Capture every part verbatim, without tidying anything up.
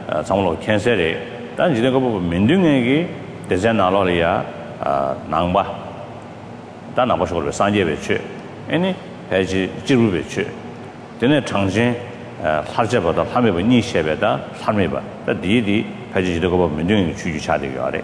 상으로 캔슬에 단 지는 거 보면 민중에게 대전 나로리아 낭바 단 나버셔로 산제베치 아니 해지 지루베치 되네 장진 할제보다 함에버 니셰베다 함에버 다 디디 해지 지는 거 보면 민중에게 주주차되게 하래.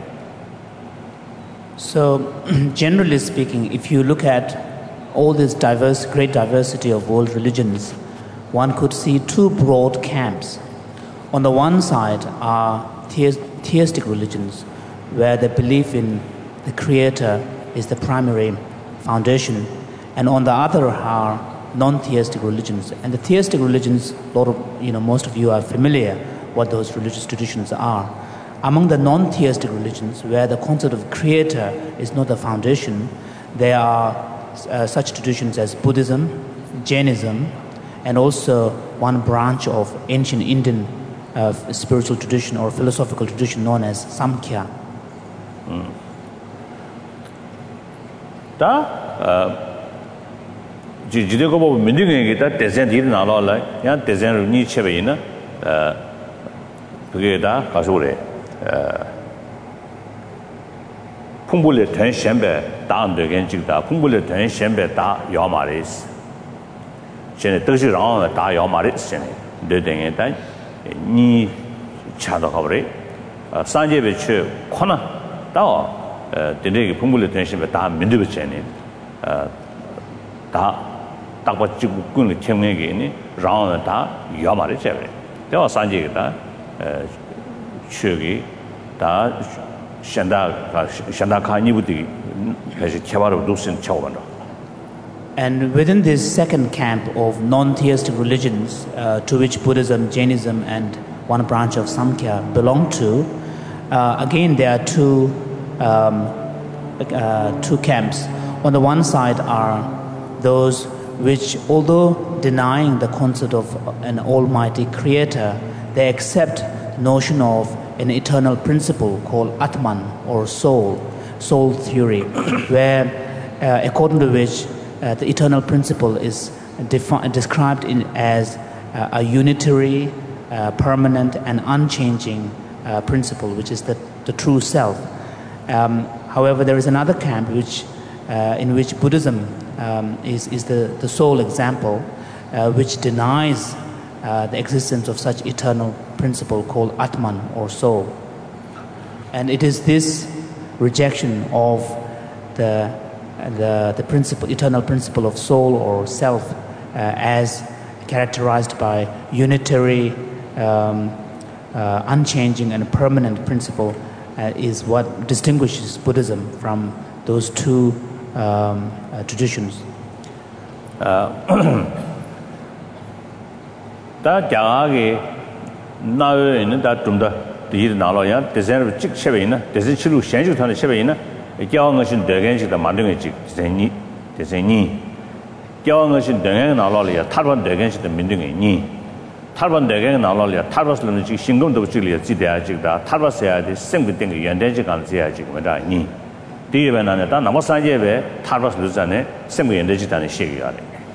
So generally speaking, if you look at all this diverse great diversity of world religions, one could see two broad camps. On the one side are theistic religions, where the belief in the Creator is the primary foundation, and on the other are non-theistic religions. And the theistic religions, a lot of, you know, most of you are familiar what those religious traditions are. Among the non-theistic religions, where the concept of Creator is not the foundation, there are uh, such traditions as Buddhism, Jainism, and also one branch of ancient Indian uh, spiritual tradition or philosophical tradition known as Samkhya. Mm. Da, 지지대 거 보면 민중에게 다 대전 일이 나와라. 그냥 대전을 니체베이나 어 그게 다 가서 그래. 어 풍불의 된 선배 다안되게 지다 풍불의 된 선배 다 야마리스. 전에 뜻이랑 다 야마리스 전에 되는 게 니 차도 가버리. 산제베 쳐 코나 다 되게 풍불의 된 선배 다 민두베 전에 어다 딱바 지구 군의 청내게니 라운드 다 야마리 제베. 대화 산제가 어 추기 다 현다 현다 카니부디 그래서 개발을 놓친 차원으로. And within this second camp of non-theistic religions, uh, to which Buddhism, Jainism, and one branch of Samkhya belong to, uh, again there are two um, uh, two camps. On the one side are those which, although denying the concept of an almighty creator, they accept the notion of an eternal principle called Atman or soul, soul theory, where uh, according to which uh, the eternal principle is defi- described in, as uh, a unitary, uh, permanent, and unchanging uh, principle, which is the, the true self. Um, however, there is another camp which, uh, in which Buddhism um, is, is the, the sole example, uh, which denies uh, the existence of such eternal principle called Atman or soul. And it is this rejection of the the, the principle, eternal principle of soul or self uh, as characterized by unitary, um, uh, unchanging and permanent principle uh, is what distinguishes Buddhism from those two um, uh, traditions. 다 장하게 나에는 다 좀더 뒤를 나눠야 대전을 직체베이나 대전 치료 현실하는 체베이나 교황 것은 대견식다 만든 게 대전이 대전이 교황 것은 대견 나눠야 탈반 대견식다 만든 게 니 탈반 대견 나눠야 탈바스는 지 신금도 지리야 지대야지다 탈바스야 돼 생기된 게 연대지 간지야지 뭐다 니 뒤에는 다 남산제베 탈바스르잖아요 생기 연대지다는 시기가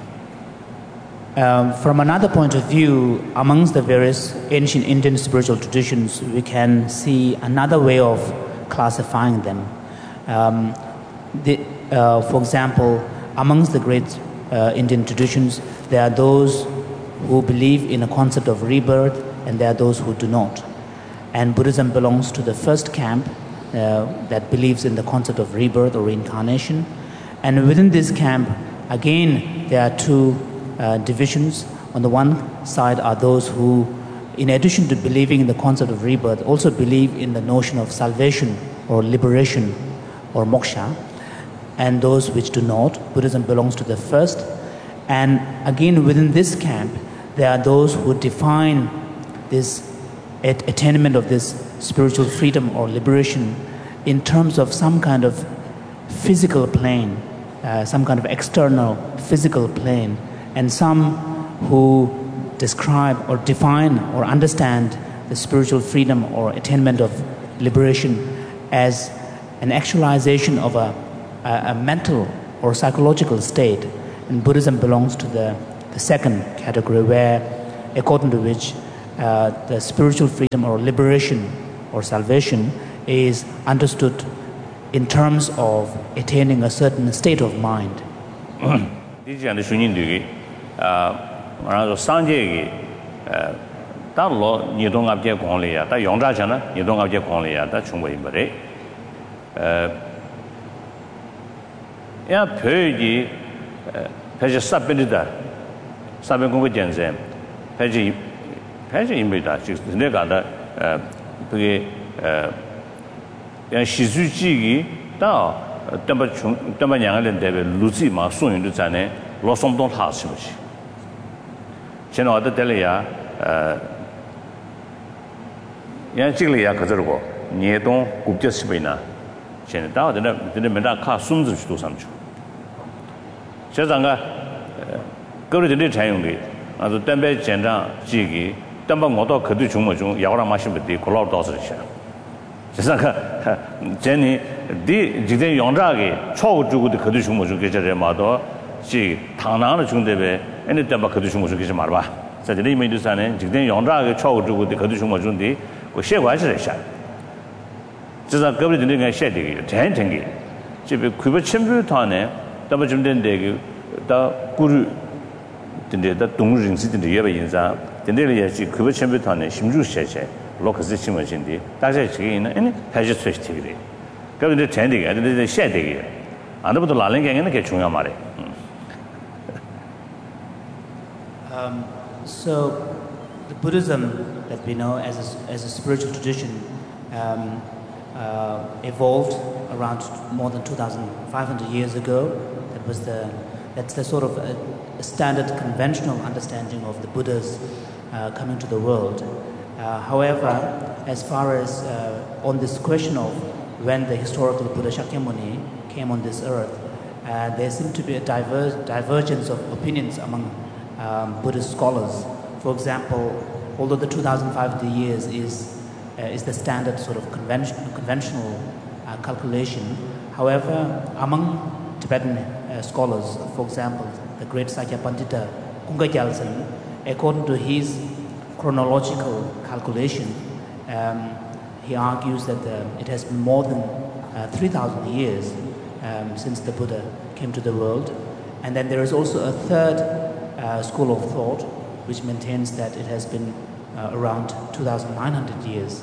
Um, from another point of view, amongst the various ancient Indian spiritual traditions, we can see another way of classifying them. Um, the, uh, for example, amongst the great uh, Indian traditions, there are those who believe in a concept of rebirth, and there are those who do not. And Buddhism belongs to the first camp uh, that believes in the concept of rebirth or reincarnation. And within this camp, again, there are two Uh, divisions. On the one side are those who, in addition to believing in the concept of rebirth, also believe in the notion of salvation or liberation or moksha, and those which do not. Buddhism belongs to the first. And again, within this camp, there are those who define this at- attainment of this spiritual freedom or liberation in terms of some kind of physical plane, uh, some kind of external physical plane, and some who describe or define or understand the spiritual freedom or attainment of liberation as an actualization of a, a, a mental or psychological state. And Buddhism belongs to the, the second category, where, according to which uh, the spiritual freedom or liberation or salvation is understood in terms of attaining a certain state of mind. This is the Shunyin uh, Sanje, that law, you don't have to go on there, that young Rajana, you don't have to go on there, that's one way, but eh. Yeah, Purdy, Page Sabinida, Sabin Genzem, Page Page Imita, she's the Negada, and Shizuchi, Tao, Tamayang and David, Lucy, my son in Luzane, lost some don't house. Cheno the Delia, Yanchilia Kazargo, Nieton, Gupta Chen Dao didn't make that car soon to do something. Chazanga go to the Chayungi, and the Tempe Chendra, Jigi, Tempa Moto Kaduchumajun, Yara Machine with the Color Dosrisha. Chazanga Jenny, the Jide Yondragi, Chow to the Kaduchumuju Mado, she Tana Chundebe, and the Tempa Kaduchumuju Marba. Said the name to San, Jide Yondragi, Chow to the Kaduchumajundi, was she was a just a government in a shady, ten tengi. She be quiver chimney tane, double jim den degu, the guru, the Dungjin sit in the Yabinza, the nearly as she quiver chimney tane, Shimju Sheche, local system in the, that's actually in any passion switch tigri. Government attending and the shady. Under the Laling and the Ketchungamari. Um, so, the Buddhism that we know as a, as a spiritual tradition. Um, Uh, evolved around more than two thousand five hundred years ago. That was the that's the sort of a, a standard conventional understanding of the Buddhas uh, coming to the world. Uh, however, as far as uh, on this question of when the historical Buddha Shakyamuni came on this earth, uh, there seemed to be a diverse, divergence of opinions among um, Buddhist scholars. For example, although the two thousand five hundred years is Uh, is the standard sort of convention, conventional uh, calculation. However, among Tibetan uh, scholars, for example, the great Sakya Pandita Kunga Gyaltsen, according to his chronological calculation, um, he argues that the, it has been more than uh, three thousand years um, since the Buddha came to the world. And then there is also a third uh, school of thought which maintains that it has been Uh, around two thousand nine hundred years.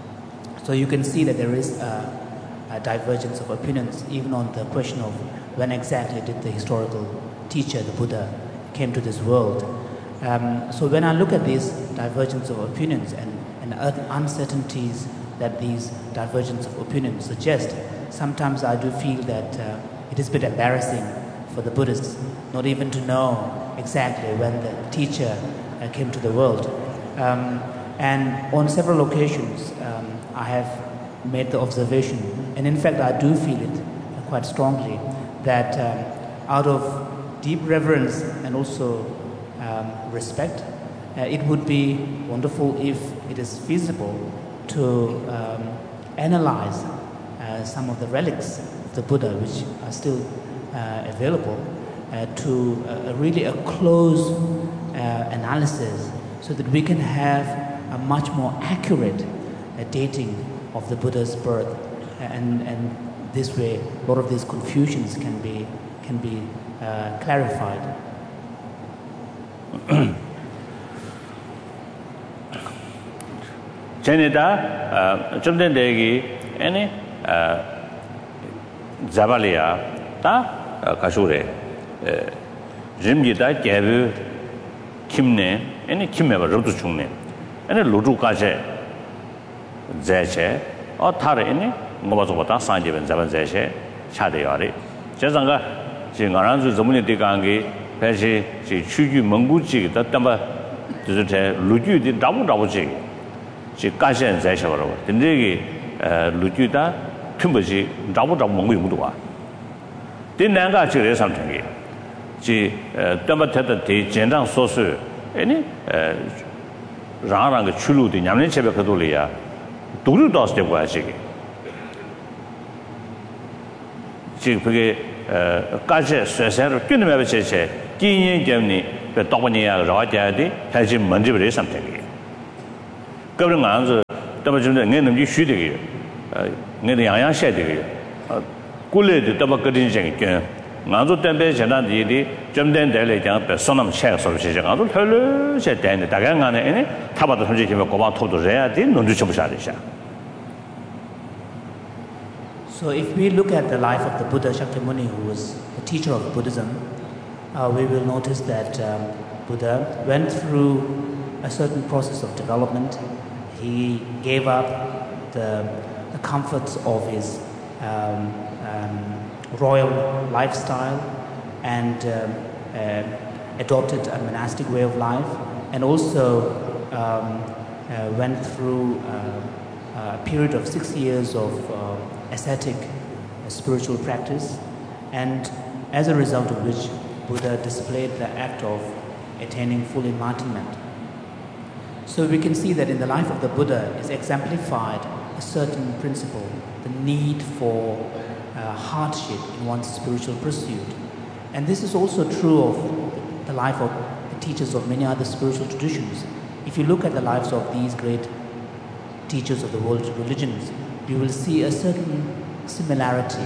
So you can see that there is a, a divergence of opinions even on the question of when exactly did the historical teacher, the Buddha, came to this world. Um, so when I look at these divergence of opinions and, and uncertainties that these divergence of opinions suggest, sometimes I do feel that uh, it is a bit embarrassing for the Buddhists not even to know exactly when the teacher uh, came to the world. Um, and on several occasions, um, I have made the observation, and in fact I do feel it quite strongly, that um, out of deep reverence and also um, respect, uh, it would be wonderful if it is feasible to um, analyze uh, some of the relics of the Buddha which are still uh, available uh, to uh, really a close uh, analysis, so that we can have a much more accurate uh, dating of the Buddha's birth, and, and this way a lot of these confusions can be can be uh, clarified. Janita, Jumden Degi, any Zabalia, Ta Kashure, Jimjita, Gabu, Kimne. Any Kimeva Rutu Chungne, any Ludu Kaje Zeche, or Tare any Mobazota, Sanjev and Zavan Zeche, Chadeyari, Jazanga, Jingaranzu Zamuni Digangi, Peshi, she Chuju Munguchi, the Tamba, the Luju did double double jig. She Kasha and Zeche, the Negi Lujuda, Tumbaji, double double Mungu Mudua. Didn't Nanga Chile something. She Tamba Teta, Jendang Sosu. Any Rang Chulu, the Yaman Chebekatolia, Dulu Dos de Washiki. She forget Kaja, Sesser, Kinemavice, King Germany, the Topania, Rajadi, has him Mandibre something. 그런 거 안서 또 좀 내는 게 쉬되게 어 내는 양양 셔되게 어 꿀레도 또 그런 생각 나도 때문에 지난 일이 좀 된데래 그냥 배선함 셔서 시작 나도 별로 제대로 다가 안에 타바도 솔직히 뭐 고마 토도 해야 돼 논주 좀 사리샤. So if we look at the life of the Buddha Shakyamuni, who was the teacher of Buddhism, uh, we will notice that um, Buddha went through a certain process of development. He gave up the, the comforts of his um, um, royal lifestyle and um, uh, adopted a monastic way of life, and also um, uh, went through uh, a period of six years of uh, ascetic uh, spiritual practice, and as a result of which Buddha displayed the act of attaining full enlightenment. So we can see that in the life of the Buddha is exemplified a certain principle, the need for uh, hardship in one's spiritual pursuit. And this is also true of the life of the teachers of many other spiritual traditions. If you look at the lives of these great teachers of the world's religions, you will see a certain similarity.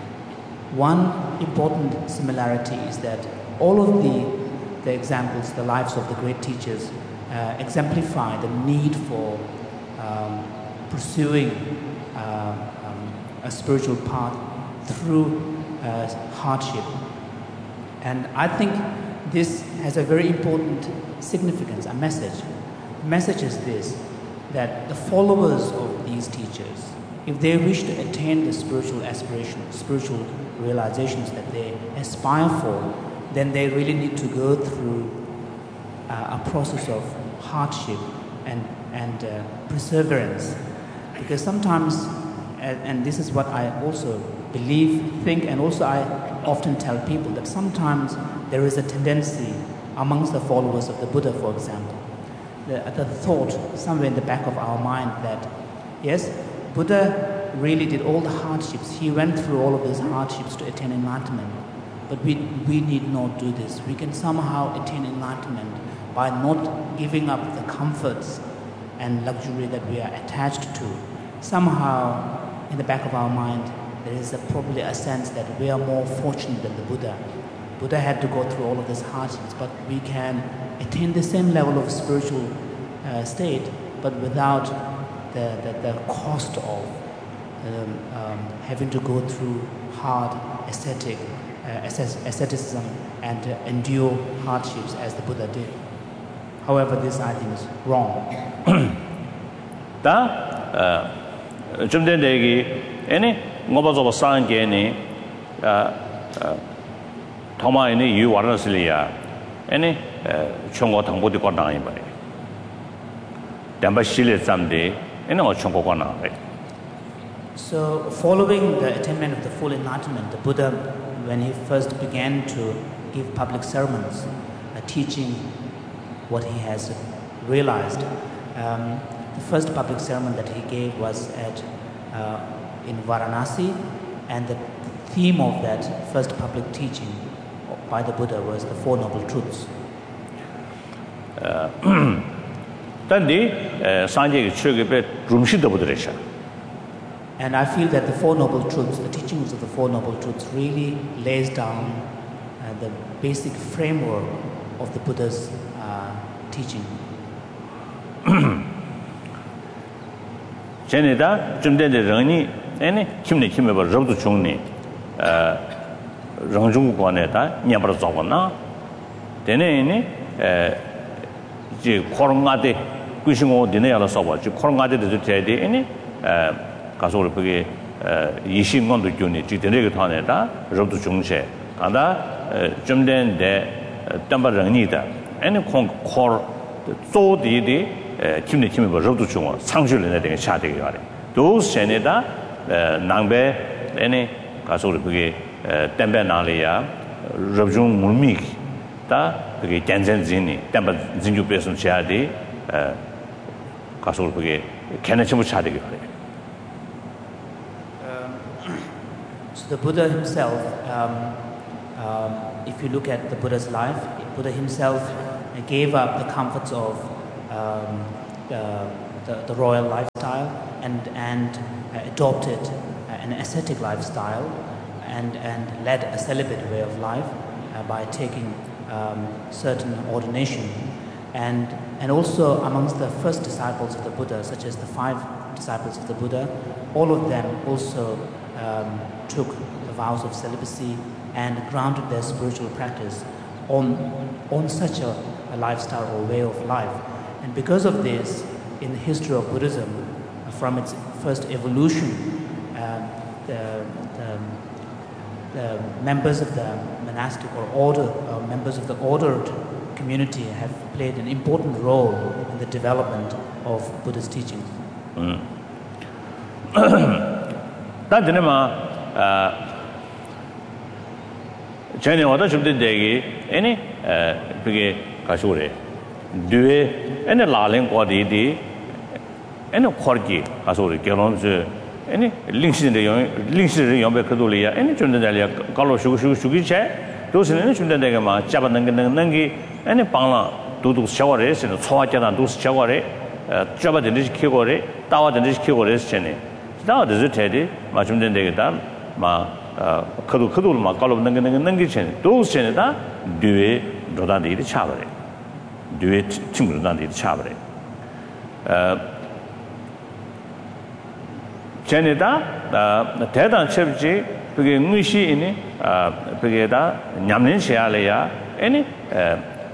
One important similarity is that all of the, the examples, the lives of the great teachers, uh, exemplify the need for um, pursuing uh, um, a spiritual path through uh, hardship. And I think this has a very important significance, a message. The message is this, that the followers of these teachers, if they wish to attain the spiritual aspirations, spiritual realizations that they aspire for, then they really need to go through uh, a process of hardship and, and uh, perseverance. Because sometimes, and, and this is what I also believe, think, and also I often tell people, that sometimes there is a tendency amongst the followers of the Buddha, for example, the, the thought somewhere in the back of our mind that, yes, Buddha really did all the hardships. He went through all of these hardships to attain enlightenment. But we, we need not do this. We can somehow attain enlightenment by not giving up the comforts and luxury that we are attached to. Somehow, in the back of our mind, there is a, probably a sense that we are more fortunate than the Buddha. Buddha had to go through all of these hardships, but we can attain the same level of spiritual uh, state, but without the, the, the cost of um, um, having to go through hard ascetic, uh, asceticism and uh, endure hardships as the Buddha did. However, this I think is wrong. Da, 좀 된 얘기, 아니, 뭐가서 상계니, 아, 도마에는 유 와르슬이야, 아니, 총고 당보디 권당이 봐. 담바 실에 잠데, 아니 어 총고 권나. So, following the attainment of the full enlightenment, the Buddha, when he first began to give public sermons, uh, teaching what he has realized, um, the first public sermon that he gave was at uh, in Varanasi, and the theme of that first public teaching by the Buddha was the Four Noble Truths. And I feel that the Four Noble Truths, the teachings of the Four Noble Truths, really lays down uh, the basic framework of the Buddha's uh, teaching. 전에다 좀 전에 런이 아니 힘내 힘에 봐 저도 중니 어 런중국관에다 냐버서 잡았나 되네니 에 이제 코로나데 꾸싱고 되네야로 써봐 지 코로나데도 돼야지 아니 에 가서 우리 그게 에 이신권도 주니 지되게 타네다 저도 중세 간다 좀 전에 담바런이다 아니 콩코 조디디 팀내 팀에 뭐 저도 중어 상실을 내가 샤되게 하래. 또 전에다 남배 에네 가서 우리 그게 담배 나리야 접중 물미 다 그게 단전진이 담배 진주 배송 샤디 가서 우리 그게 개념을 샤되게 하래. So the Buddha himself, um, um, if you look at the Buddha's life, Buddha himself gave up the comforts of Um, uh, the, the royal lifestyle and, and uh, adopted uh, an ascetic lifestyle and, and led a celibate way of life uh, by taking um, certain ordination. And, and also amongst the first disciples of the Buddha, such as the five disciples of the Buddha, all of them also um, took the vows of celibacy and grounded their spiritual practice on, on such a, a lifestyle or way of life. And because of this, in the history of Buddhism, from its first evolution, um, the, the, the members of the monastic or order, uh, members of the ordered community have played an important role in the development of Buddha's teachings. Mm. China wada chubde degi any bige kashure due any laling kwadi di any khorgi kashure kelon je any lingshin de yong lingshin de yong be khaduli ya any chunde de ya kalo shu shu shu gi che do sin any chunde de ma jaba nang nang nang gi any pangla du du shaware sin chowa jana du shaware jaba de ji khigore tawa de ji khigore sin da de je de ma chunde de da ma khadu khadu ma kalom nang nang nang gi chen do chen da due rodan de cha bare due ching rodan de cha bare uh chen da da dan chepji bige ngui shi ini uh bige da nyam nin sha le ya ini uh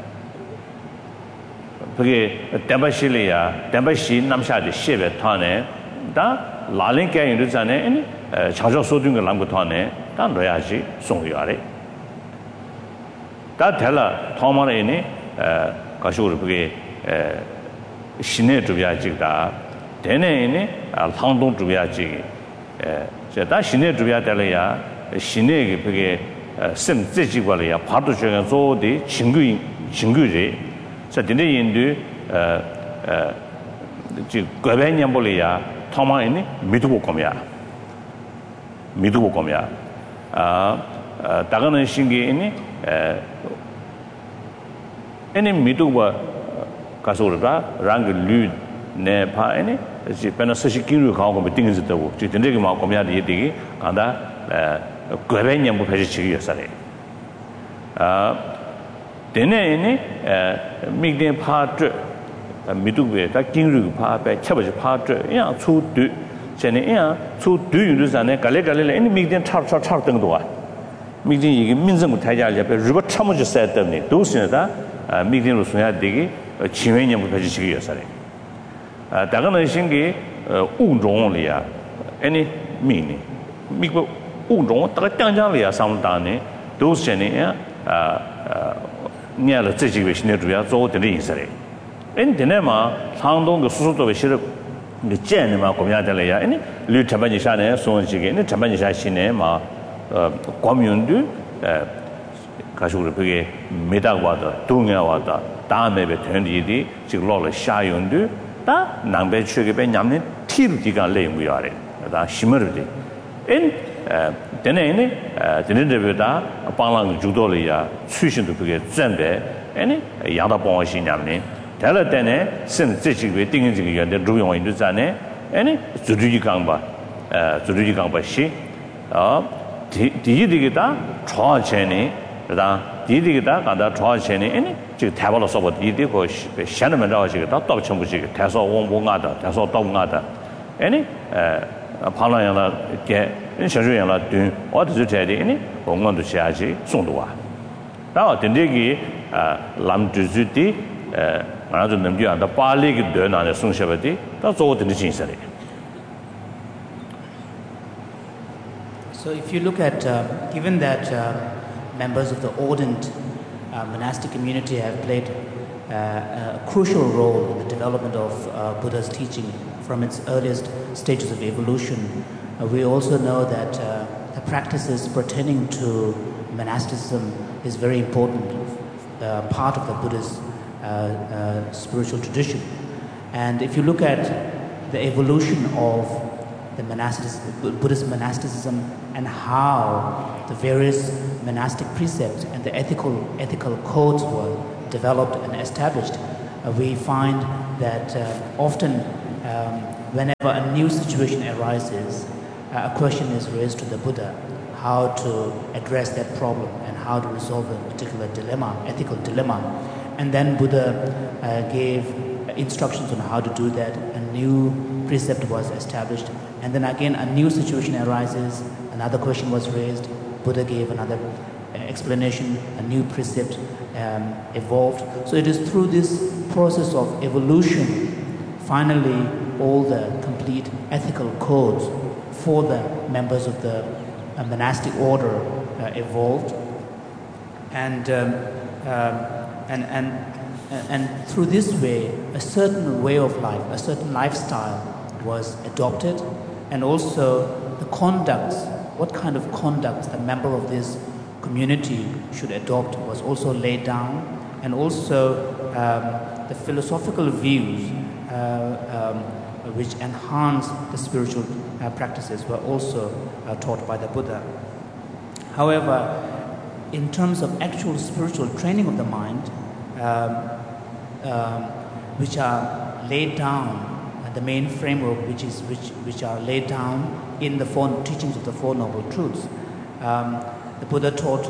bige temba shi le ya temba shi nam sha de she be tha ne da la len kya yin ru zan ne ini 자저 소중을 남고 터네 단 넣어야지 송이야래 다 될라 토마네니 에 가시오르 그게 에 신내 주비야지다 되네니 상동 주비야지 에 제가 신내 주비야 될래야 신내게 그게 심 제지과래야 파도 중에 조디 친구인 친구지 자 되네 인도 에에 지 거배냐 볼이야 토마니 미두고 거면 믿고 거면 아 다가는 신기니 에 에네 믿고 가서라 랑그 류네 파에네 지 페나스시키루 가고 미팅즈다고 지 된데게 막 거면 이디기 간다 에 거배냐 뭐 배지치기였어래 아 되네니 에 미딩 파트 믿고에 다 긴루 파배 쳐버지 파트 야 초드 쟤네야 초 뒤유르산에 갈래갈래 애니 미딩 차차 차 등도와 미딩 이게 민정부 대자를 옆에 루버 참으지 써야 때문에 도스니다 미딩으로 써야 되기 지회념부 배지시기였어요. 아 다가는 신기 우종리야 애니 미니 미고 우종 다가 땅장리야 상당히 도스네야 아 냐를自己为신의主要做的意思嘞。人家嘛상동 그 수수도에 실을 그 쟤네 막 고민하들래야 아니 류 잡아지 샤네 손지게 네 잡아지 샤시네 막 과면도 에 가지고 그게 메다와다 동야와다 다음에 된디디 지금 로를 샤윤도 다 남배 추게배 냠네 티르디가 레무야래 다 심어르디 엔 되네네 되는데보다 방랑 주도리야 수신도 그게 전배 아니 야다 봉신 냠네 달을 때네 신 제지게 띵인지게 연대 루용이 있잖아요. 아니 주주지 강바 에 주주지 강바시 어 디디디기다 초아체니 그다 디디기다 간다 초아체니 아니 지금 대발로 써버 디디고 샤는 나와지게 다 떡첨부지게 대서 원봉하다 대서 떡하다 아니 에 팔라야나 게 인셔주야나 든 어디서 제디 아니 공원도 해야지 송도와 다 된데기 아 람주주디 에 아주 넘겨한다 빨리 되나네 송셔버디 다 저거든 진짜래. So if you look at uh, given that uh, members of the ordained uh, monastic community have played uh, a crucial role in the development of uh, Buddha's teaching from its earliest stages of evolution, uh, we also know that uh, the practices pertaining to monasticism is very important uh, part of the Buddha's Uh, uh, spiritual tradition. And if you look at the evolution of the monasticism, Buddhist monasticism and how the various monastic precepts and the ethical ethical codes were developed and established, uh, we find that uh, often um, whenever a new situation arises, uh, a question is raised to the Buddha, how to address that problem and how to resolve a particular dilemma, ethical dilemma. And then Buddha uh, gave instructions on how to do that. A new precept was established. And then again, a new situation arises, another question was raised, Buddha gave another explanation, a new precept um, evolved. So it is through this process of evolution, finally, all the complete ethical codes for the members of the uh, monastic order uh, evolved. And, um, um, and, and, and through this way, a certain way of life, a certain lifestyle was adopted, and also the conducts, what kind of conducts the member of this community should adopt was also laid down, and also um, the philosophical views uh, um, which enhance the spiritual uh, practices were also uh, taught by the Buddha. However, in terms of actual spiritual training of the mind, um, um, which are laid down, uh, the main framework which is which which are laid down in the four teachings of the Four Noble Truths. Um, the Buddha taught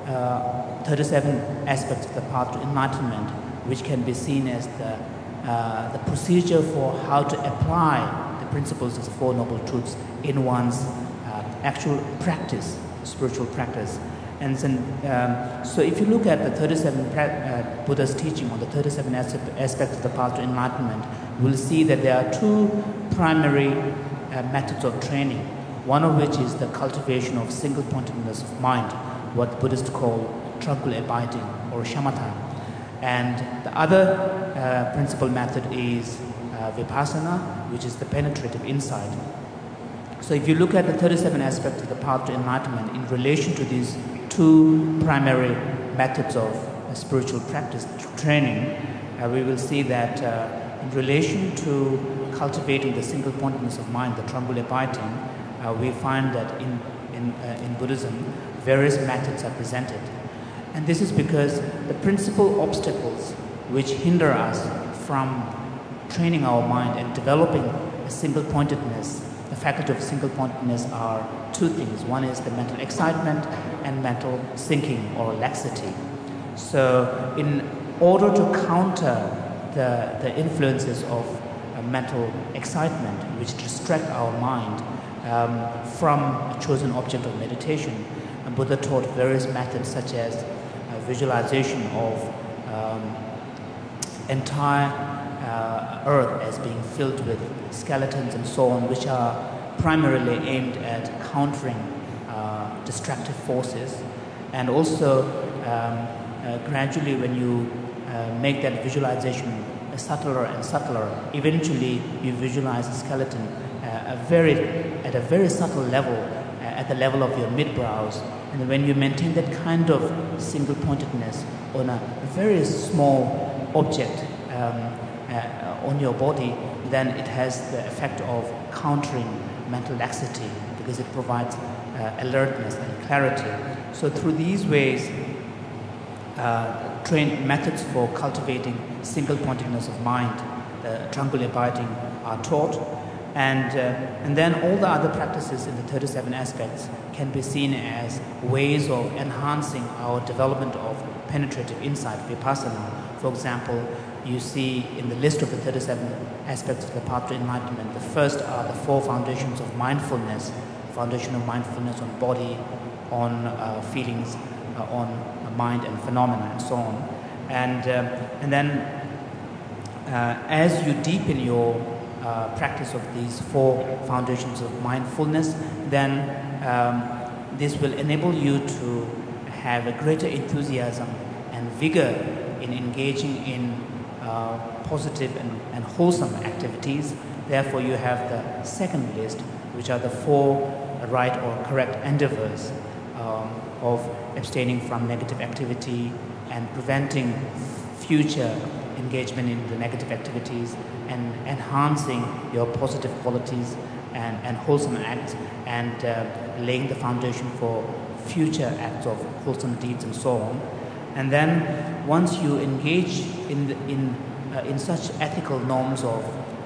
uh, thirty-seven aspects of the path to enlightenment, which can be seen as the uh, the procedure for how to apply the principles of the Four Noble Truths in one's uh, actual practice, spiritual practice. And then, um, so if you look at the thirty-seven uh, Buddha's teaching on the thirty-seven aspects of the path to enlightenment, you will see that there are two primary uh, methods of training. One of which is the cultivation of single-pointedness of mind, what Buddhists call tranquil abiding or shamatha. And the other uh, principal method is uh, vipassana, which is the penetrative insight. So if you look at the thirty-seven aspects of the path to enlightenment in relation to these two primary methods of uh, spiritual practice training, uh, we will see that uh, in relation to cultivating the single-pointedness of mind, the tranquil abiding, Uh, we find that in, in, uh, in Buddhism, various methods are presented. And this is because the principal obstacles which hinder us from training our mind and developing a single-pointedness, the faculty of single-pointedness are two things. One is the mental excitement and mental sinking or laxity. So in order to counter the, the influences of uh, mental excitement which distract our mind Um, from a chosen object of meditation, and Buddha taught various methods such as uh, visualization of um, entire uh, earth as being filled with skeletons and so on, which are primarily aimed at countering uh, destructive forces. And also um, uh, gradually when you uh, make that visualization subtler and subtler, eventually you visualize a skeleton uh, a very, at a very subtle level, uh, at the level of your mid-brows. And when you maintain that kind of single-pointedness on a very small object um, uh, on your body, then it has the effect of countering mental laxity because it provides uh, alertness and clarity. So through these ways, uh, train methods for cultivating single-pointedness of mind, uh, tranquil abiding, are taught. And, uh, and then all the other practices in the thirty-seven aspects can be seen as ways of enhancing our development of penetrative insight, vipassana. For example, you see in the list of the thirty-seven aspects of the path to enlightenment, the first are the four foundations of mindfulness, foundation of mindfulness on body, on uh, feelings, uh, on mind and phenomena, and so on. And, uh, and then uh, as you deepen your Uh, practice of these four foundations of mindfulness, then um, this will enable you to have a greater enthusiasm and vigor in engaging in uh, positive and, and wholesome activities. Therefore, you have the second list, which are the four right or correct endeavors um, of abstaining from negative activity and preventing future engagement in the negative activities, and enhancing your positive qualities and, and wholesome acts, and uh, laying the foundation for future acts of wholesome deeds and so on. And then once you engage in, the, in, uh, in such ethical norms of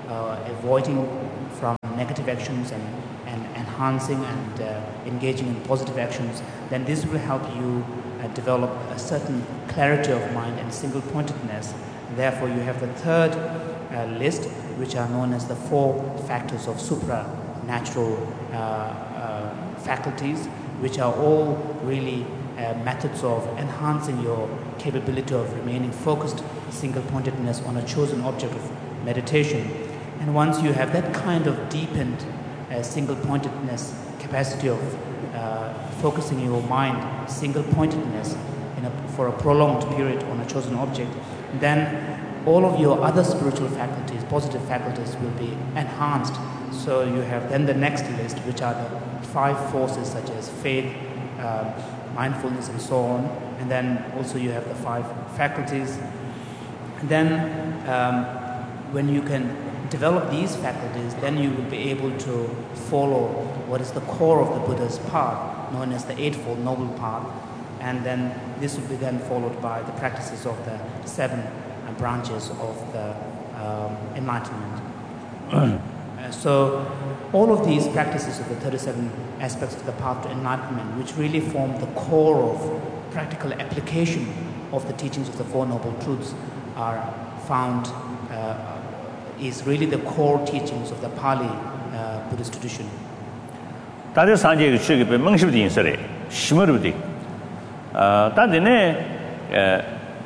uh, avoiding from negative actions and, and enhancing and uh, engaging in positive actions, then this will help you uh, develop a certain clarity of mind and single-pointedness. Therefore, you have the third uh, list, which are known as the four factors of supranatural uh, uh, faculties, which are all really uh, methods of enhancing your capability of remaining focused, single-pointedness on a chosen object of meditation. And once you have that kind of deepened uh, single-pointedness capacity of uh, focusing your mind, single-pointedness in a, for a prolonged period on a chosen object, then all of your other spiritual faculties, positive faculties, will be enhanced. So you have then the next list, which are the five forces such as faith, uh, mindfulness, and so on. And then also you have the five faculties. And then um, when you can develop these faculties, then you will be able to follow what is the core of the Buddha's path, known as the Eightfold Noble Path. And then this will be then followed by the practices of the seven uh, branches of the um, enlightenment. uh, so all of these practices of the thirty-seven aspects of the path to enlightenment, which really form the core of practical application of the teachings of the Four Noble Truths, are found, uh, is really the core teachings of the Pali uh, Buddhist tradition. 다들 산지에 취급에 멍십디 인설에 심어르디 아 다들네 에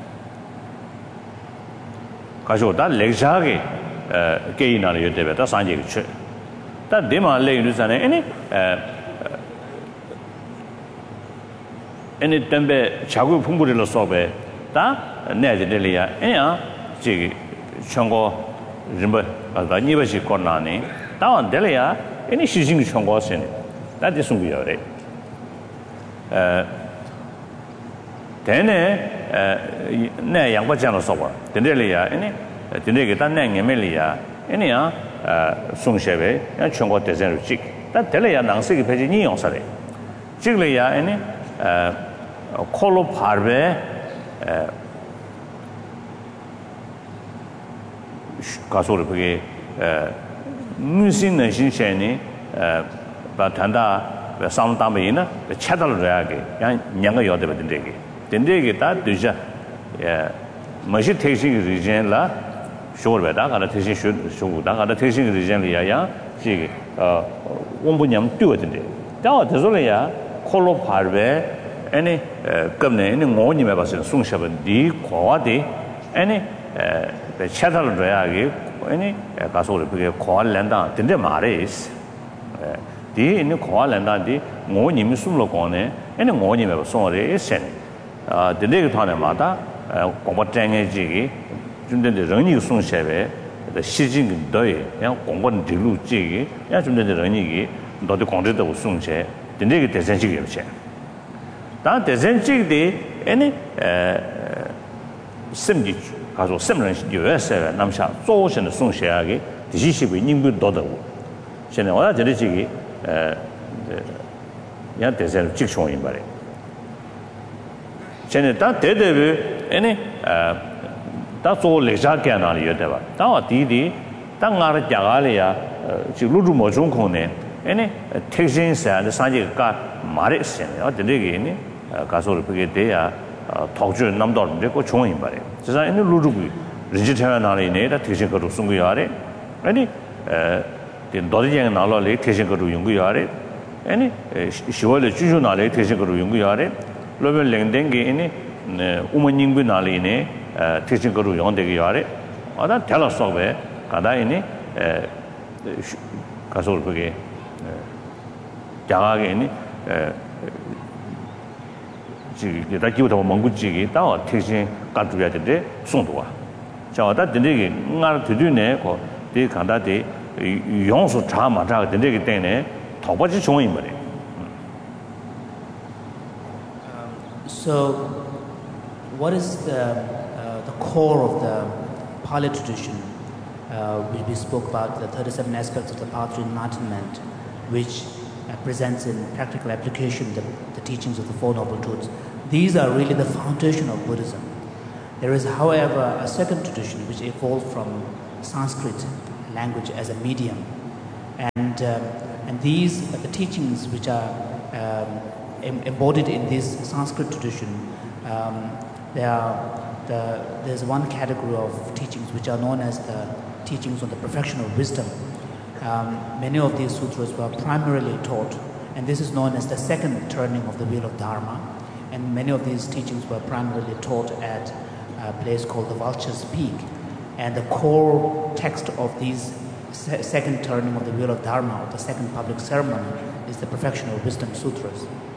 가지고 다 렉자게 에 게이나를 여대베 다 산지에 취 다 데마 레이르잖아요. 아니 에 아니 덤베 자구 풍부리로 써베 다 내들이야. 아니야 저기 청고 rimba alba nibashi kornani tawan delaya any shijing chongwa sen that is sungu yore uh dene uh ne yangba jang lo sowa dendelaya any denege dan ne ngemeliya any ya uh sungshebe ya chongwa dezen ru jik that delaya nangse ge pheji ni yong sare jigleya any uh kolo parbe uh 가소를 그게 에 무신의 신체니 에 바탄다 상담이나 차달을 해야게 그냥 냥가 여대버 된대게 된대게 다 되자 에 머시 택시 리젠라 쇼르베다 가라 택시 쇼고다 가라 택시 리젠리야야 지 어, 원분념 뛰어든데 다 되sol이야 콜로 파르베 아니 겁네 이 뭐님에 봐서 숭샤번 디 고와디 아니 에 차달을 줘야게 아니 가서를 그게 고알랜다 근데 말이스 디 있는 고알랜다디 뭐님이 숨로 거네 아니 뭐님에 손에 있으니 아 근데 그 타네마다 공부장에지기 준된데 런이 손셰베 시진 더에 그냥 공부는 들루지기 야 준된데 런이기 너도 공부도 손셰 근데 그 대전식이 없지 다 대전식이 아니 에 심지 가서 semren 유에스에 남샤 조선의 송시하게 디시시비 님부 도다고 전에 와다 저리지기 에 야 대전 직송인 말이 전에 다 대대비 아니 다 조레자게 나리 여대바 다 디디 땅아르 자갈이야 지루루 모종콘네 아니 택신사 산지가 말했어요 어디게니 가서를 그게 돼야 덕주 남도인데 그 종인 말이에요. 제가 있는 루루기 리지테나 나리네 다 대신거로 숨고야래. 아니 에 너디양 나라래 대신거로 연구야래. 아니 시월에 주주 나래 대신거로 연구야래. 로벨 랭댕게 이니 우먼닝부 나리네 대신거로 연대게 야래. 아다 달았어베 가다이니 에 가서 그게 자가게 이니 에 지기 다 기부도 멍구지기 다 택신 가두야 되는데 송도와 저다 되게 나를 드드네 거디 간다디 용수 자마자 되게 되네 더버지 종인 말이에요. So what is the uh, the core of the Pali tradition, uh, which we spoke about the thirty-seven aspects of the path to enlightenment, which uh, presents in practical application the, the teachings of the Four Noble Truths. These are really the foundation of Buddhism. There is, however, a second tradition which evolved from Sanskrit language as a medium. And, um, and these are the teachings which are um, em- embodied in this Sanskrit tradition. Um, there are the, there's one category of teachings which are known as the teachings on the perfection of wisdom. Um, many of these sutras were primarily taught, and this is known as the second turning of the wheel of Dharma. And many of these teachings were primarily taught at a place called the Vulture's Peak. And the core text of these se- second turning of the wheel of Dharma, or the second public ceremony, is the Perfection of Wisdom Sutras.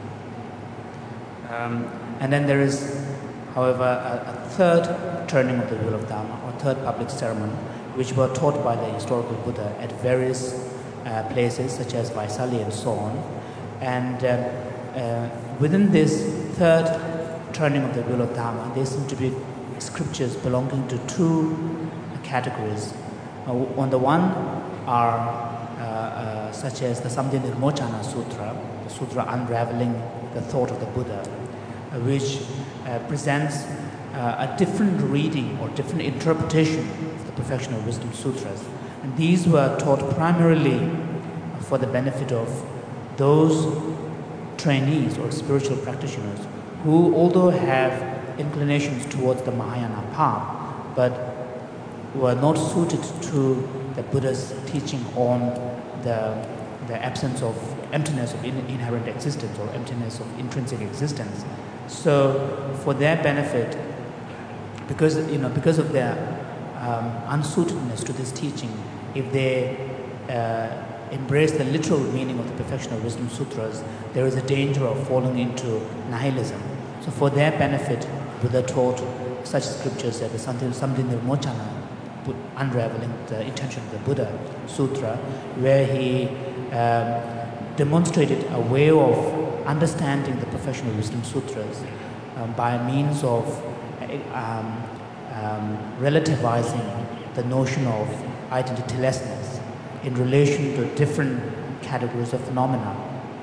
Um, and then there is, however, a, a third turning of the wheel of Dharma, or third public ceremony, which were taught by the historical Buddha at various uh, places, such as Vaisali and so on. And uh, uh, within this third turning of the wheel of Dharma, there seem to be scriptures belonging to two categories. Uh, on the one are uh, uh, such as the Samdhi Nirmochana Sutra, the sutra unraveling the thought of the Buddha, uh, which uh, presents uh, a different reading or different interpretation of the Perfection of Wisdom Sutras. And these were taught primarily for the benefit of those trainees or spiritual practitioners who, although have inclinations towards the Mahayana path, but were not suited to the Buddha's teaching on the, the absence of emptiness of in, inherent existence or emptiness of intrinsic existence. So, for their benefit, because you know, because of their um, unsuitedness to this teaching, if they uh, embrace the literal meaning of the Perfection of Wisdom Sutras, there is a danger of falling into nihilism. So, for their benefit, Buddha taught such scriptures as the Samdhi Nirmochana, unraveling the intention of the Buddha Sutra, where he um, demonstrated a way of understanding the Perfection of Wisdom Sutras um, by means of um, um, relativizing the notion of identitylessness in relation to different categories of phenomena.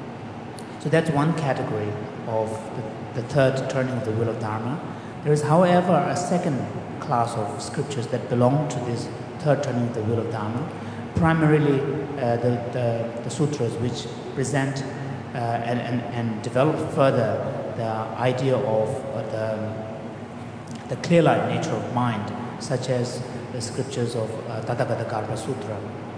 So that's one category of the, the third turning of the wheel of Dharma. There is, however, a second class of scriptures that belong to this third turning of the wheel of Dharma, primarily uh, the, the, the sutras which present uh, and, and, and develop further the idea of uh, the, the clear-light nature of mind, such as the scriptures of uh, Tathagata Garbha Sutra.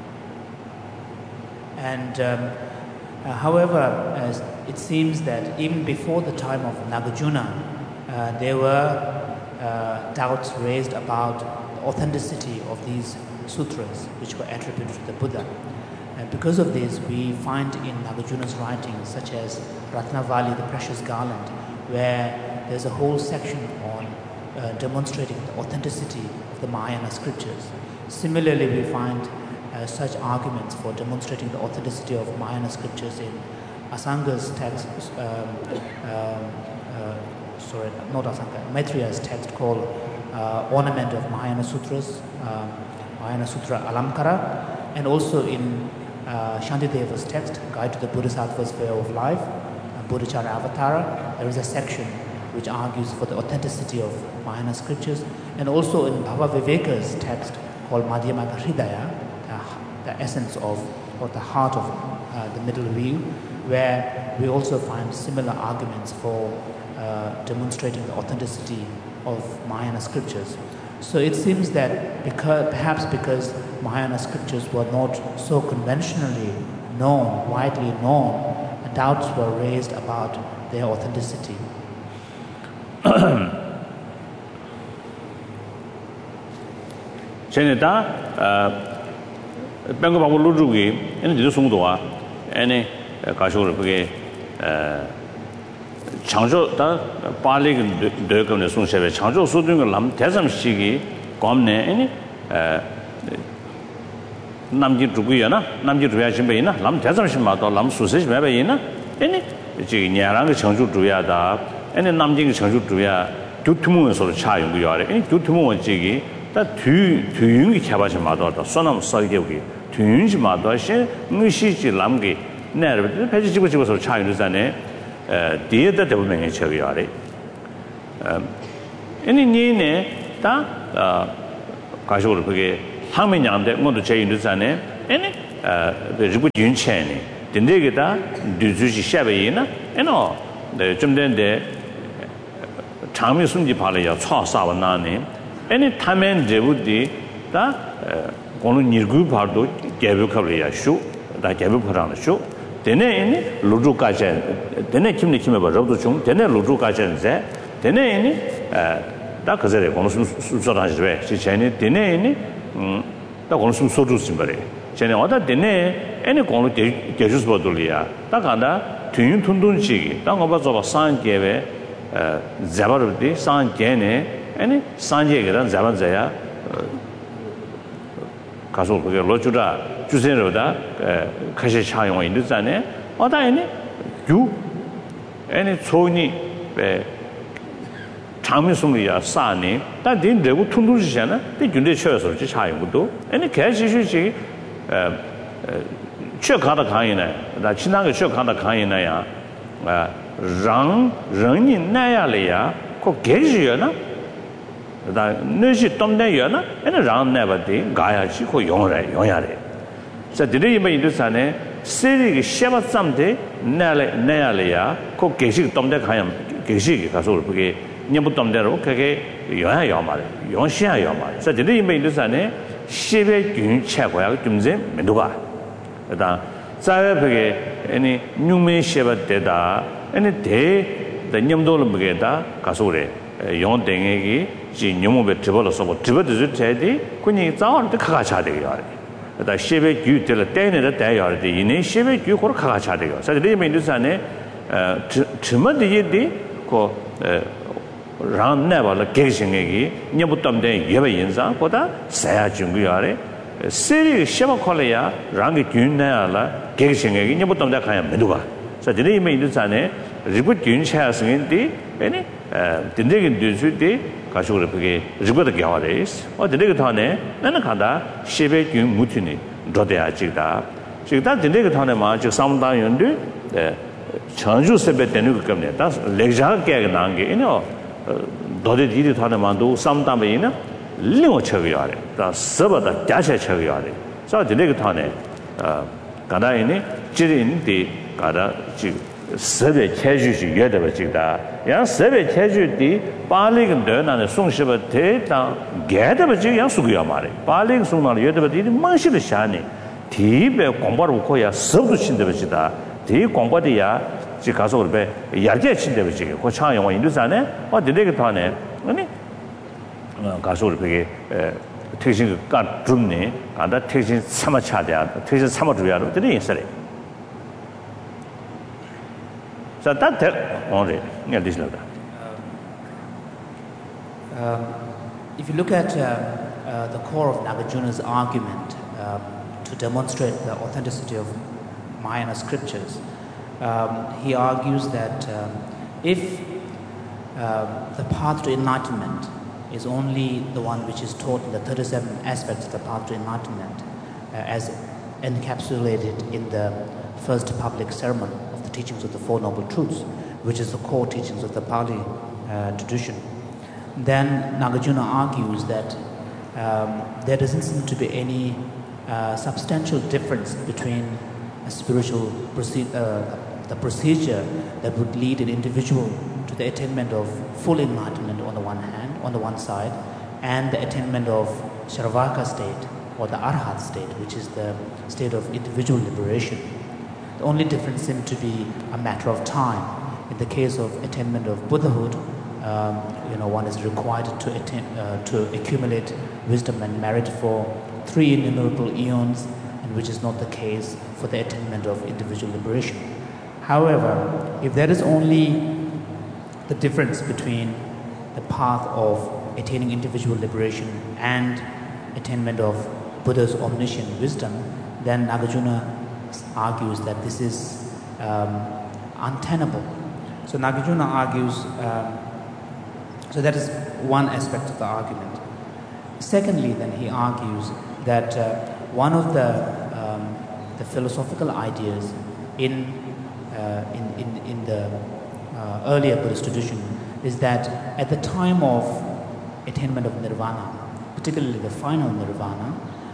And um, uh, however, as it seems that even before the time of Nagarjuna, uh, there were uh, doubts raised about the authenticity of these sutras which were attributed to the Buddha. And because of this, we find in Nagarjuna's writings, such as Ratnavali, the Precious Garland, where there's a whole section on uh, demonstrating the authenticity of the Mahayana scriptures. Similarly, we find uh, such arguments for demonstrating the authenticity of Mahayana scriptures in Asanga's text, um, um, uh, sorry, not Asanga, Maitreya's text called uh, Ornament of Mahayana Sutras, um, Mahayana Sutra Alamkara, and also in uh, Shantideva's text, Guide to the Bodhisattva's Way of Life, uh, Bodhicharya Avatara. There is a section which argues for the authenticity of Mahayana scriptures, and also in Bhava Viveka's text called Madhyamaka Hridaya, the, the essence of, or the heart of uh, the middle view, where we also find similar arguments for uh, demonstrating the authenticity of Mahayana scriptures. So it seems that because, perhaps because Mahayana scriptures were not so conventionally known, widely known, doubts were raised about their authenticity. Senata, Bengo Babu Lujugi, and the Sungdoa, any Kashur Pugay, Changzhou, the Pali Durkam, the Sungshe, Changzhou Sudung Lam, Tesam Shigi, Gomne, any Namji Druguyana, Namji Druyashimbayina, Lam Tesam Shimato, Lam Susish Mabayina, any Yarang Changzhou Druyada, any Namjing Changzhou Druya, Tutumu sort of Chayung Yari, any Tutumu and Jigi, that two two young Kabashi Mado, the son of Salgi, two young Mado, Mushi Lamgi, never, the Pajichi was of Chayung Zane, dear that they were making Chaviari. Any Nene, that Kashur 항면양대 모두 제인도 전에 에네 어 리부 윤체네 딘데게다 뒤주시 샤베이나 에노 좀 된데 장미 숨지 발이야 차사원나네 에네 타면 제부디 다 고는 일구 발도 개벽하려야 쇼다 개벽하라는 쇼 되네 에네 로주까지 되네 김네 김에 버저도 좀 되네 로주까지인데 되네 에네 다 그제래 고는 숨소라지 왜 지체네 되네 에네 음다 고는 숨소주 심벌에 전에 어다 되네 에네 고는 개주스 버돌이야 다 간다 튜윤 툰둔지기 땅 봐서 산계에 어 자바르디 산계네 아니 산계가 자반자야 가서 그게 로주다 주세로다 가시 차용이 있는데 어다에네 유 아니 소니 에 장미송이야 싸니 但딘 레고 툰둔지잖아 이 군대 쳐서 지 차용도 아니 개시시시 에确看的看呢，那其他个确看的看呢呀，啊，让人人那样了呀，可给人呢，那那些东南亚呢，那让那不的，干下去可用来用下来。在这里面就是呢，谁这个写不怎么的，那来那样了呀，可给些东南看呀，给些个他说不给，你不东南路，可给用下用嘛的，用下用嘛的。在这里面就是呢，西北军切过来军人没多吧。다 자외벽에 아니 뉴메 쉐바데다 아니 대 냠돌을 먹게다 가서 그래 용댕에기 지 뉴모베 드버려서 뭐 드버드 제디 군이 자원도 가가 차대요. 다 쉐베 규들 때내다 대요. 이네 쉐베 규 고로 가가 차대요. 사실 리메 인도산에 어 주머니에디 고 랑내발을 계신에기 녀부담대 예배 인상보다 사야 중요하래. 세리 시험 콜레야 랑게 균나야라 계신에게 녀부담대 가야 메두가. 자, 리메 인도산에 리부 균차스인데 아니 딘데긴 뒤수디 가지고 그게 리부도 겨와레스. 어 딘데가 타네 나는 간다 쉐베 균 무티니 도대야 지다. 지다 딘데가 타네 마저 상당연데 에 전주 세베 되는 것 때문에 다 렉자게 나게 이노 도대 디디 타네 만도 상담이나 링어 쳐요. 다 서버다 자체 쳐요. 자 딘데가 타네 어 가다이니 지린디 가다 지 세배 체주시 여대버 지다 야 세배 체주디 빨리근 되나는 송시버 대다 개대버 지 양수고야 말이 빨리 송나는 여대버디 망시를 샤니 디베 공부를 고야 섭도 친데버지다 디 공부디야 지 가서 그래 야제 친데버지 고 창영어 인도산에 어 되게 타네 아니 가서 그래 택신 까 줍니 간다 택신 삼아 차대야 택신 삼아 줘야로 되게 있어요. So that only yeah this level. If you look at uh, uh, the core of Nagarjuna's argument um, to demonstrate the authenticity of Mahayana scriptures, um, he argues that um, if uh, the path to enlightenment is only the one which is taught in the thirty-seven aspects of the path to enlightenment, uh, as encapsulated in the first public sermon of the teachings of the Four Noble Truths, which is the core teachings of the Pali uh, tradition, then Nagarjuna argues that um, there doesn't seem to be any uh, substantial difference between a spiritual proce- uh, the procedure that would lead an individual to the attainment of full enlightenment on the one hand, on the one side, and the attainment of Sharavaka state or the Arhat state, which is the state of individual liberation. The only difference seems to be a matter of time. In the case of attainment of Buddhahood, um, you know, one is required to attain, uh, to accumulate wisdom and merit for three innumerable eons, and which is not the case for the attainment of individual liberation. However, if there is only the difference between the path of attaining individual liberation and attainment of Buddha's omniscient wisdom, then Nagarjuna argues that this is um, untenable. So Nagarjuna argues, um, so that is one aspect of the argument. Secondly, then he argues that uh, one of the um, the philosophical ideas in uh, in, in in the uh, earlier Buddhist tradition is that at the time of attainment of nirvana, particularly the final nirvana,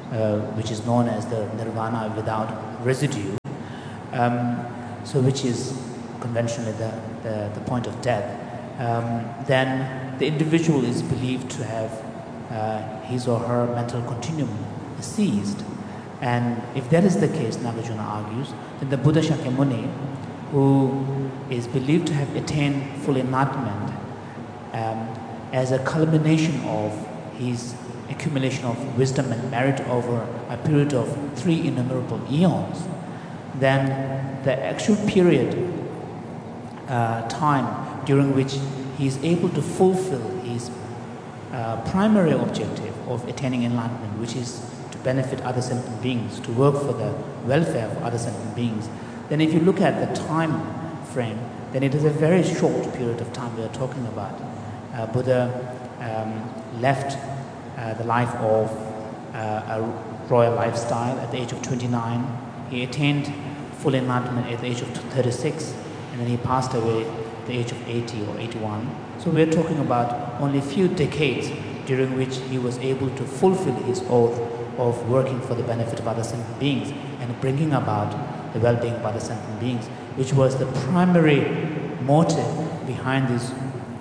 uh, which is known as the nirvana without residue, um, so which is conventionally the, the, the point of death, um, then the individual is believed to have uh, his or her mental continuum ceased. And if that is the case, Nagarjuna argues, then the Buddha Shakyamuni, who is believed to have attained full enlightenment um, as a culmination of his accumulation of wisdom and merit over a period of three innumerable eons, then the actual period, uh, time during which he is able to fulfill his uh, primary objective of attaining enlightenment, which is to benefit other sentient beings, to work for the welfare of other sentient beings, then if you look at the time frame, then it is a very short period of time we are talking about. Uh, Buddha um, left uh, the life of uh, a royal lifestyle at the age of twenty-nine. He attained full enlightenment at the age of thirty-six, and then he passed away at the age of eighty or eighty-one. So we're talking about only a few decades during which he was able to fulfill his oath of working for the benefit of other sentient beings and bringing about the well-being of other sentient beings, which was the primary motive behind this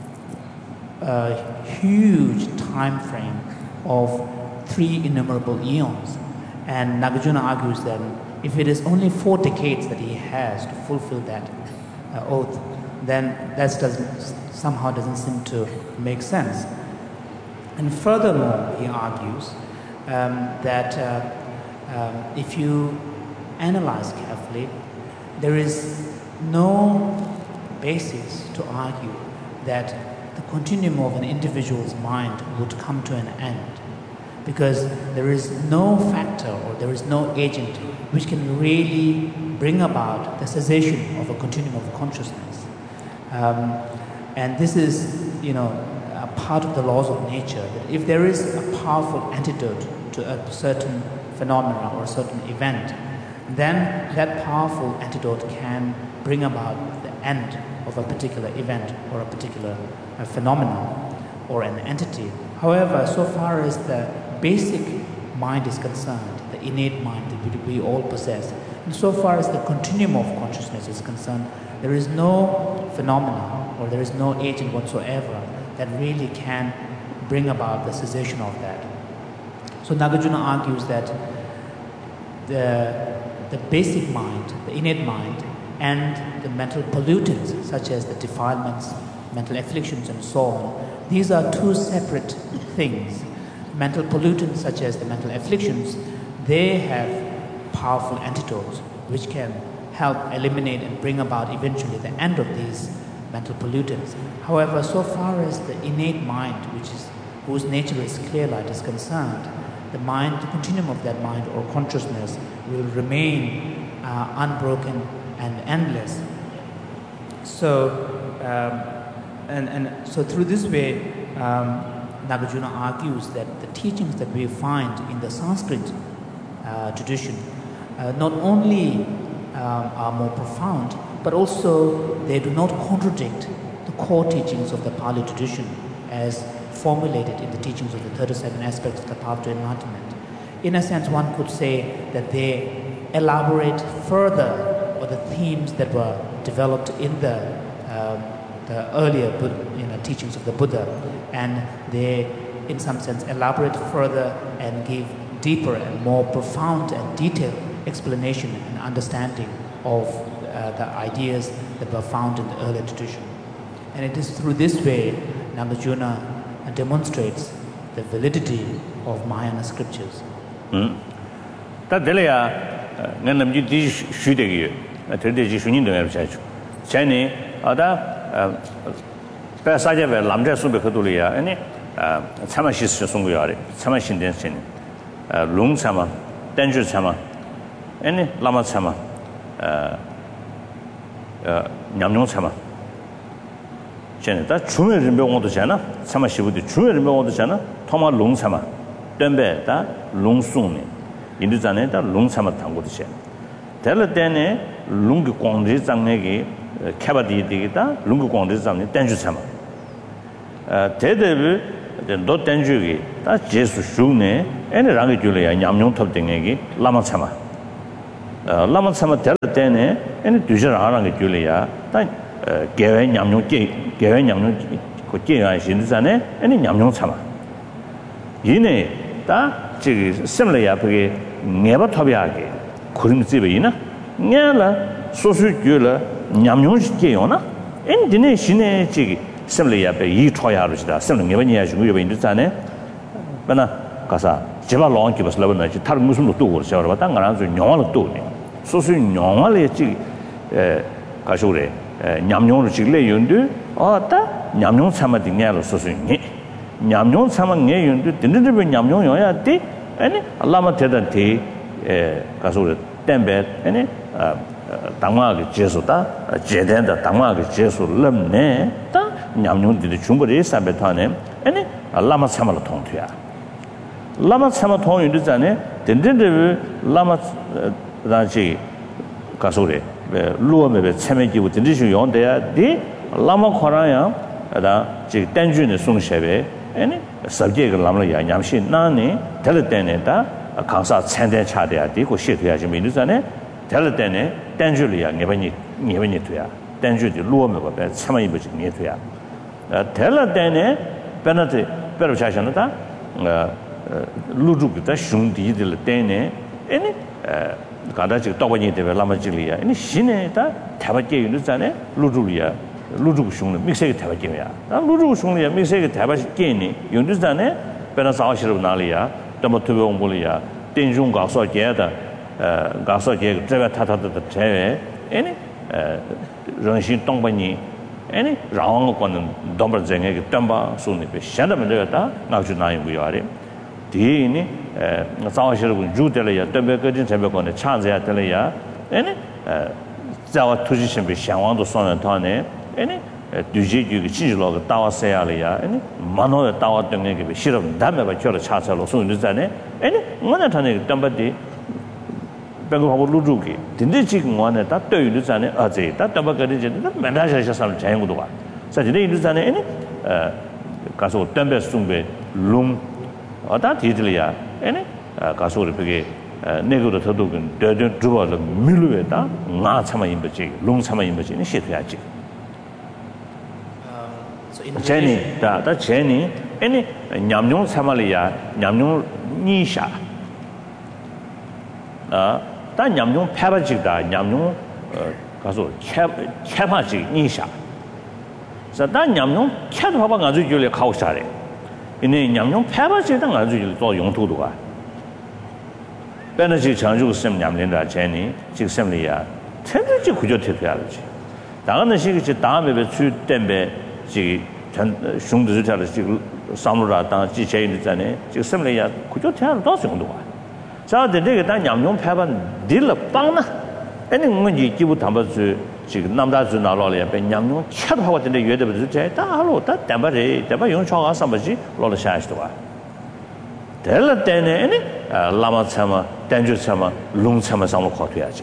uh, huge time frame of three innumerable eons. And Nagarjuna argues that if it is only four decades that he has to fulfill that uh, oath, then that doesn't, somehow doesn't seem to make sense. And furthermore, he argues um, that uh, um, if you analyze carefully, there is no basis to argue that the continuum of an individual's mind would come to an end, because there is no factor or there is no agent which can really bring about the cessation of a continuum of consciousness. Um, and this is, you know, a part of the laws of nature, that if there is a powerful antidote to a certain phenomena or a certain event, then that powerful antidote can bring about the end of a particular event or a particular uh, phenomenon or an entity. However, so far as the basic mind is concerned, the innate mind that we all possess, and so far as the continuum of consciousness is concerned, there is no phenomena or there is no agent whatsoever that really can bring about the cessation of that. So Nagarjuna argues that the the basic mind, the innate mind, and the mental pollutants, such as the defilements, mental afflictions, and so on, these are two separate things. Mental pollutants, such as the mental afflictions, they have powerful antidotes which can help eliminate and bring about eventually the end of these mental pollutants. However, so far as the innate mind, which is whose nature is clear light, is concerned, the mind, the continuum of that mind or consciousness will remain uh, unbroken and endless. So, um, and, and so through this way, um, Nagarjuna argues that the teachings that we find in the Sanskrit uh, tradition uh, not only um, are more profound, but also they do not contradict the core teachings of the Pali tradition as formulated in the teachings of the thirty-seven aspects of the path to enlightenment. In a sense, one could say that they elaborate further on the themes that were developed in the, um, the earlier you know, teachings of the Buddha, and they, in some sense, elaborate further and give deeper and more profound and detailed explanation and understanding of uh, the ideas that were found in the earlier tradition. And it is through this way Nagarjuna demonstrates the validity of Mahayana scriptures. Ta delaya nganam ji di shu de ge ta de ji shu ni de ya cha chu cha ni ada ta sa ja ve lam ja su be kho du le ya ani cha ma shi shi song gu ya de cha ma xin den xin long cha ma dan ju cha ma ani lama cha ma nyam nyong cha ma chen da chume ren be wong de jana cha ma shi bu de chume ren be wong de jana thoma long cha ma den be da long sung ni 인도 전에 다 롱참을 담고 드셔. 될 때에 롱기 광지 장내기 캐바디 되겠다. 롱기 광지 장내 땡주 참아. 어 대대비 너 땡주기 다 제수 슈네 에네 랑게 줄이야 냠뇽 톱딩에기 라마 참아 어 라마 참아 될 때네 에네 두저랑 하는 게 줄이야 다 개회 냠뇽 게 개회 냠뇽 그 개가 신자네 에네 냠뇽 참아 이네 다 저기 심리야 그게 내가 톱이야게 그림 집이나 냐라 소수 줄라 냠뇽 게요나 엔디네 신의 저기 심리야 이 초야로시다 심리 내가 주고 여기 있잖아요 bana kasa jeba long ki bas la na chi tar musum lo to go sha ba ta ngara zo nyong lo to ne so so nyong le chi eh ka sho re nyam nyong lo chi le yun du a ta nyam nyong sama di nya lo so so ni nyam nyong sama nge yun du din din be nyam nyong yo ya ti ani allah ma te da ti eh ka sho re ten be ani 당마 그 제소다 제된다 당마 그 제소 럼네 다 냠뇽디 중거리 사베타네 아니 라마 참을 통투야 라마 참을 통유도 전에 덴덴데 라마 다시 가소래 루어메베 참매기부 덴디슈 용데야 디 라마 코라야 다 지 땡준의 송셰베 아니 sabje가 라마야 냠시 나네 텔레데네다 강사 찬대 차대야 되고 시도야지 민두산에 텔레데네 땡줄이야 네번이 네번이 돼야 땡줄이 루어메고 배 참아 입지 네 돼야 텔레데네 페나티 페르차샤나다 어 루주기다 슝디들 때네 에니 가다지 떡원이 되면 라마질이야 아니 신에다 대바게 유는잖아 루주리야 루주고 슝는 믹스에 대바게야 나 루주고 슝이야 믹스에 대바게니 유는잖아 베나사시로 나리야 또 투병불이야 땡중 가서 게다 어 가서 게 제가 타타다 제외 아니 어 정신 동반이 아니 라왕 거는 domber쟁에 덤바 손님이 샹다면 되겠다 나주 나인 거야래 디니 에 자와시르고 주들이야 덤베거진 제베거네 찬자야 들이야 아니 에 자와 투지신 비 상황도 손은 타네 아니 두지규기 진실로가 따와서야리야 아니 만호에 따왔던 게 싫음 담에 봐 저를 차차로 손는잖아 아니 뭐나 타네 덤바디 배고파고 루루기 근데 지금 원에 다 떠유잖아 어제 다 덤바거리지 맨다샤샤삼 자연구도 봐 사실은 이르잖아 아니 에 가서 덤베 숭베 룸 어다 디들이야 아니 가서 그게 내고도 더도 그 두어도 밀루에다 나 참아 임버지 룸 참아 임버지 시도야지 제니 다다 제니 아니 냠뇽 참아리야 냠뇽 니샤 아다 냠뇽 패바지다 냠뇽 가서 체 체파지 니샤 자다 냠뇽 체도 봐봐 가지고 줄에 가고 싶다래 이네 냠뇽 패바지다 가지고 做用途的啊배너지 장주 심 냠린다 제니 지금 심리야 천지 구조 대표야지 다가는 시기 다음에 주 때문에 지 흉도 자를 지금 사무라 당 지체 있잖아요. 지금 심리야 구조 태안 더 정도가. 자, 근데 그 냠뇽 패반 딜 빵나. 아니 뭔지 기부 담아주 지금 남다주 나로래 배 냠뇽 차도 하고 근데 외대도 제 다로 다 담바래 담바 용초가 삼바지 로를 샤시도 와. 될 때네 아니 라마 참아 땡주 참아 룽 참아 삼을 거둬야지.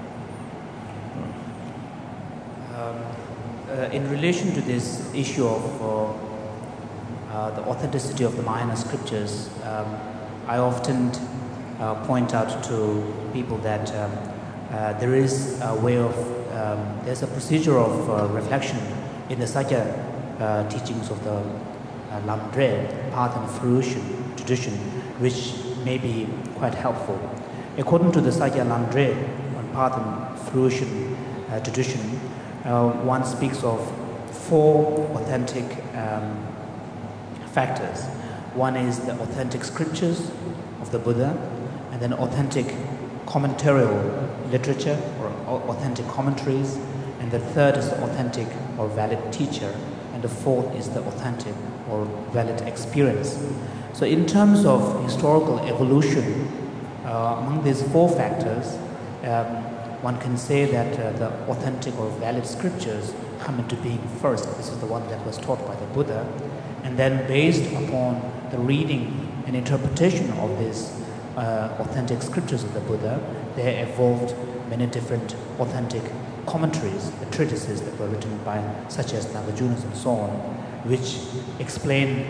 In relation to this issue of uh, uh, the authenticity of the Mahayana scriptures, um, I often uh, point out to people that um, uh, there is a way of, um, there's a procedure of uh, reflection in the Sakya uh, teachings of the uh, Lamdre, path and fruition tradition, which may be quite helpful. According to the Sakya Lamdre on path and fruition uh, tradition, Uh, one speaks of four authentic um, factors. One is the authentic scriptures of the Buddha, and then authentic commentarial literature or authentic commentaries, and the third is the authentic or valid teacher, and the fourth is the authentic or valid experience. So in terms of historical evolution, uh, among these four factors, um, one can say that uh, the authentic or valid scriptures come into being first. This is the one that was taught by the Buddha. And then based upon the reading and interpretation of these uh, authentic scriptures of the Buddha, there evolved many different authentic commentaries, the treatises that were written by such as Nagarjunas and so on, which explain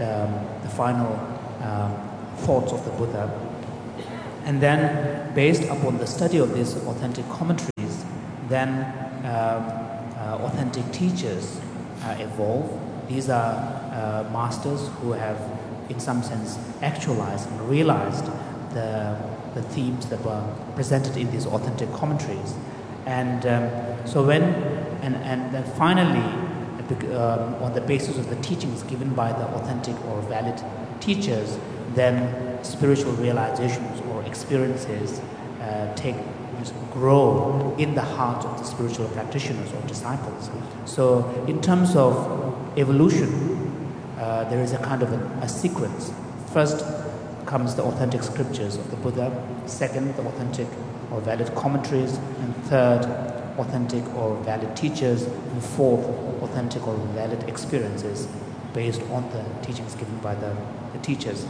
the, the final um, thoughts of the Buddha. And then, based upon the study of these authentic commentaries, then um, uh, authentic teachers uh, evolve. These are uh, masters who have, in some sense, actualized and realized the, the themes that were presented in these authentic commentaries. And um, so when, and, and then finally, um, on the basis of the teachings given by the authentic or valid teachers, then spiritual realizations or experiences uh, take grow in the heart of the spiritual practitioners or disciples. So in terms of evolution, uh, there is a kind of a, a sequence. First comes the authentic scriptures of the Buddha, second, the authentic or valid commentaries, and third, authentic or valid teachers, and fourth, authentic or valid experiences based on the teachings given by the, the teachers.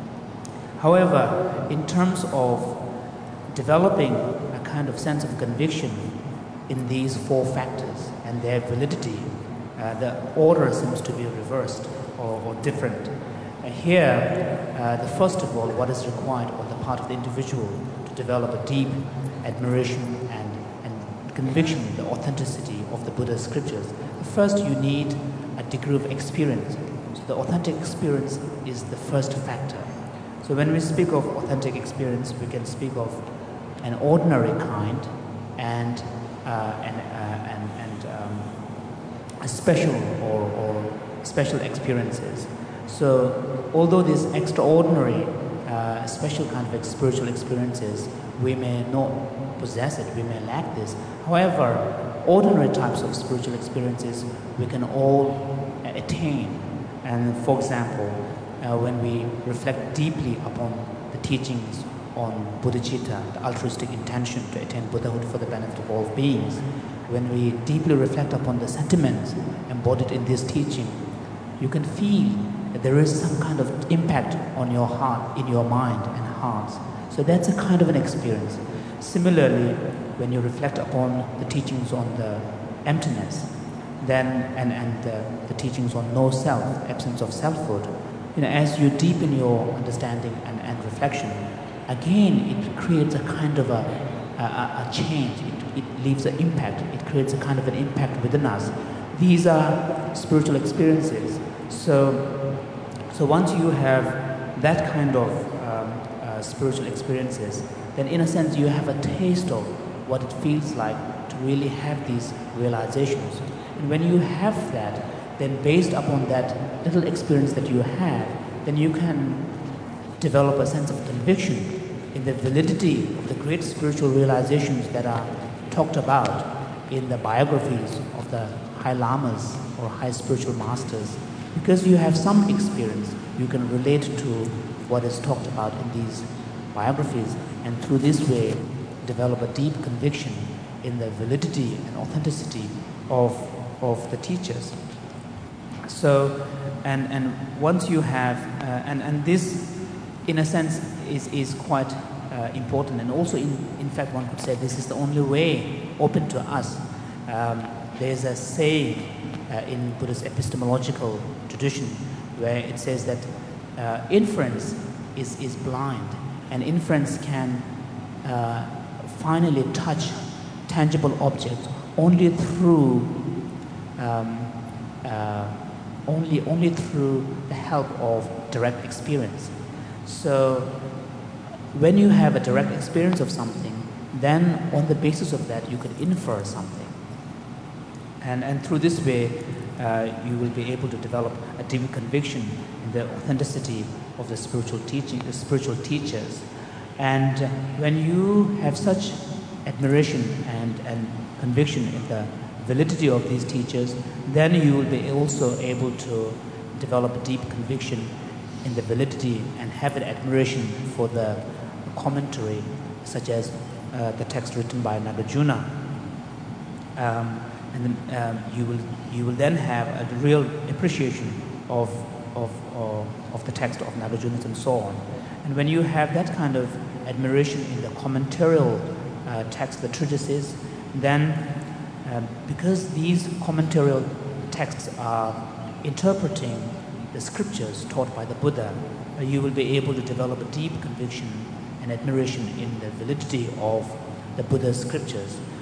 However, in terms of developing a kind of sense of conviction in these four factors and their validity, uh, the order seems to be reversed or, or different. Uh, here, uh, the first of all, what is required on the part of the individual to develop a deep admiration and, and conviction in the authenticity of the Buddha's scriptures. First, you need a degree of experience. So the authentic experience is the first factor. So when we speak of authentic experience, we can speak of an ordinary kind and uh, and uh, and, and um, a special or, or special experiences. So although these extraordinary, uh, special kind of spiritual experiences, we may not possess it, we may lack this. However, ordinary types of spiritual experiences we can all attain. And for example, uh, when we reflect deeply upon the teachings on bodhicitta, the altruistic intention to attain Buddhahood for the benefit of all beings, when we deeply reflect upon the sentiments embodied in this teaching, you can feel that there is some kind of impact on your heart, in your mind and hearts. So that's a kind of an experience. Similarly, when you reflect upon the teachings on the emptiness, then and and uh, the teachings on no self, absence of selfhood, you know, as you deepen your understanding and, and reflection, again it creates a kind of a a, a change. It, it leaves an impact. It creates a kind of an impact within us. These are spiritual experiences. So, so once you have that kind of um, uh, spiritual experiences, then in a sense you have a taste of what it feels like to really have these realizations. And when you have that, then based upon that little experience that you have, then you can develop a sense of conviction in the validity of the great spiritual realizations that are talked about in the biographies of the high lamas or high spiritual masters. Because you have some experience, you can relate to what is talked about in these biographies, and through this way develop a deep conviction in the validity and authenticity of, of the teachers. So, and, and once you have, uh, and, and this in a sense is, is quite uh, important, and also in, in fact one could say this is the only way open to us. Um, there's a saying uh, in Buddhist epistemological tradition where it says that uh, inference is, is blind, and inference can uh, finally touch tangible objects only through um, uh, only only through the help of direct experience. So when you have a direct experience of something, then on the basis of that you can infer something, and and through this way uh, you will be able to develop a deep conviction in the authenticity of the spiritual teaching, the spiritual teachers. And when you have such admiration and, and conviction in the validity of these teachers, then you will be also able to develop a deep conviction in the validity and have an admiration for the commentary, such as uh, the text written by Nagarjuna. Um, and then um, you will you will then have a real appreciation of of of, of the text of Nagarjuna and so on. And when you have that kind of admiration in the commentarial uh, text, the treatises, then uh, because these commentarial texts are interpreting the scriptures taught by the Buddha, uh, you will be able to develop a deep conviction and admiration in the validity of the Buddha's scriptures.